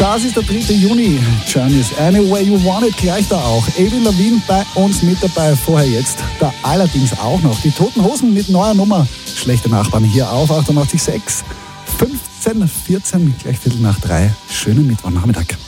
Das ist der 3. Juni. Journeys Any Way You Want It, gleich da auch. Avril Lavigne bei uns mit dabei, vorher jetzt. Da allerdings auch noch die Toten Hosen mit neuer Nummer. Schlechte Nachbarn hier auf 88.6. 15:14, gleich 2:45. Schönen Mittwochnachmittag.